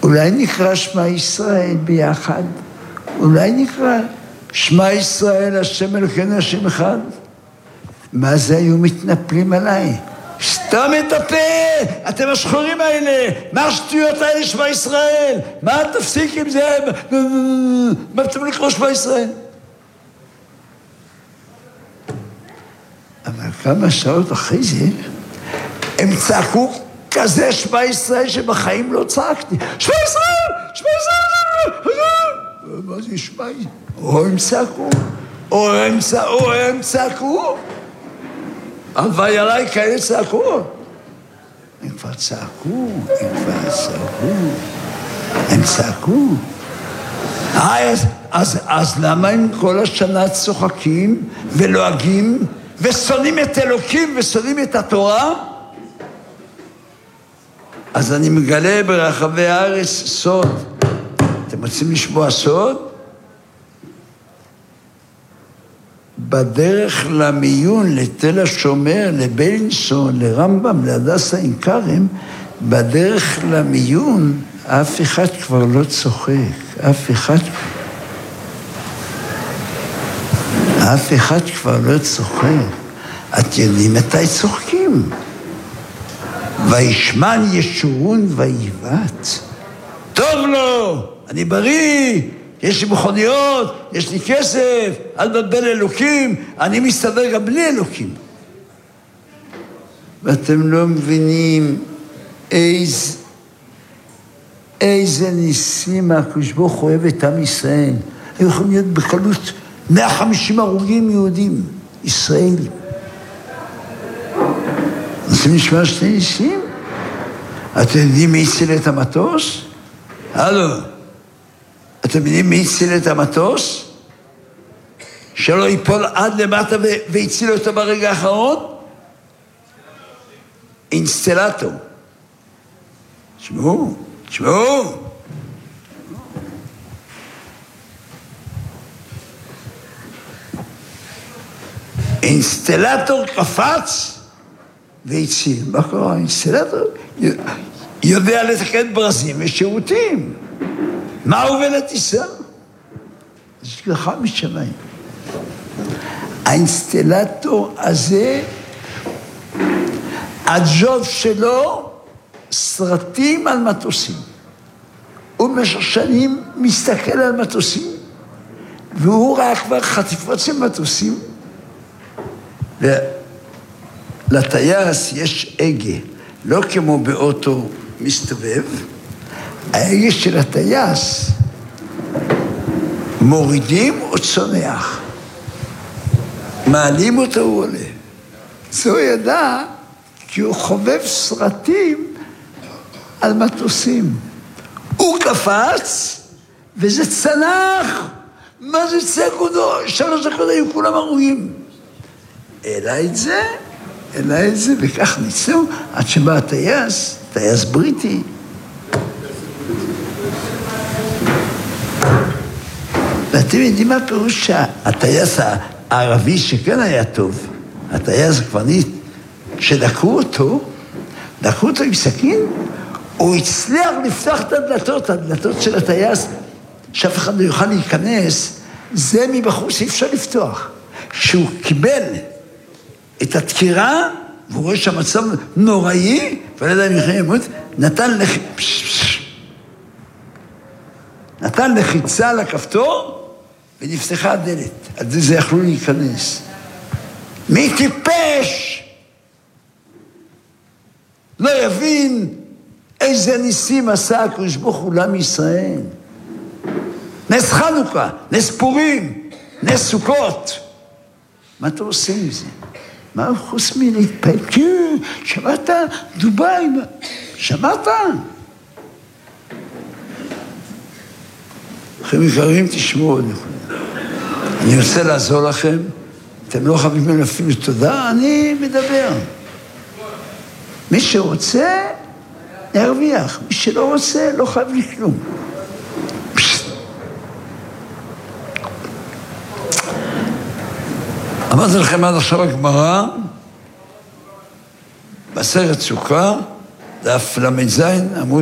אולי נקרא שמע ישראל ביחד? אולי נקרא שמע ישראל, השם אלוקינו השם אחד? מה זה היו מתנפלים עליי? סתם את הפה! אתם השחורים האלה! מה השטויות האלה שמע ישראל? מה תפסיק עם זה? מה אתם לקרוא שמע ישראל? אבל כמה שעות אחרי זה, הם צעקו כזה שמע ישראל שבחיים לא צעקתי. שמע ישראל! שמע ישראל! מה זה שמע ישראל? או הם צעקו, או הם צעקו. הלוואי עליי כאלה צעקו. הם כבר צעקו, הם צעקו. אז למה הם כל השנה צוחקים ולועגים ושונאים את אלוקים ושונאים את התורה? אז אני מגלה ברחבי הארץ סוד. אתם רוצים לשמוע סוד? בדרך למיון, לתל השומר, לבלינסון, לרמב"ם, להדסה עין כרם, בדרך למיון, אף אחד כבר לא צוחק. אף אחד כבר לא צוחק. את יודעים מתי צוחקים? וישמן ישורון ויבט. טוב לו, אני בריא, יש לי מכוניות, יש לי כסף, אל תבלבל אלוקים, אני מסתדר גם בלי אלוקים. ואתם לא מבינים איזה ניסים הקדוש ברוך הוא אוהב את עם ישראל. היו יכולים להיות בקלות 150 הרוגים יהודים, ישראלים. רוצים לשמוע שני ניסים? אתם יודעים מי הציל את המטוס? הלו, אתם יודעים מי הציל את המטוס? שלא ייפול עד למטה והציל אותו ברגע האחרון? אינסטלטור. תשמעו. אינסטלטור קפץ והציל. מה קורה? אינסטלטור יודע לתקן ברזים ושירותים. מה הוא ולטיסה? זה שלחה משמיים. האינסטלטור הזה, הג'וב שלו, סרטים על מטוסים. הוא במשך שנים מסתכל על מטוסים, והוא ראה כבר חטיפות של מטוסים. לטייס יש הגה, לא כמו באוטו מסתובב, ההגה של הטייס מורידים או צונח. מעלים אותו, הוא עולה. זה הוא ידע, כי הוא חובב סרטים על מטוסים. הוא קפץ, וזה צנח. מה זה צעקו? 3 דקות היו כולם הרוגים. העלה את זה, וכך ניסו, עד שבא הטייס, טייס בריטי. ואתם יודעים מה פירוש שהטייס הערבי שכן היה טוב, הטייס הקברניט, שדקו אותו עם סכין, הוא הצליח לפתוח את הדלתות של הטייס, שאף אחד לא יוכל להיכנס, זה מבחוץ אי אפשר לפתוח. כשהוא קיבל את הדקירה, והוא רואה שהמצב נוראי, ולא יודע אם יכולים למות, נתן לחיצה לכפתור, ונפתחה הדלת. עד זה יכלו להיכנס. מי טיפש? לא יבין איזה ניסים עשה הקדוש ברוך הוא לעם ישראל. נס חנוכה, נס פורים, נס סוכות. מה אתה עושה עם זה? מה חוץ מלהתפעל? כן, שמעת? דובאי, שמעת? אחים יקרים, תשמעו. אני רוצה לעזור לכם. אתם לא חייבים ממנו אפילו תודה, אני מדבר. מי שרוצה, ירוויח. מי שלא רוצה, לא חייב לי כלום. אמרתי לכם עד עכשיו הגמרא, בסרט סוכה, דף ל"ז, עמוד